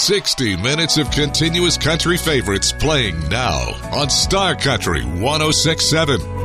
60 minutes of continuous country favorites playing now on Star Country 106.7.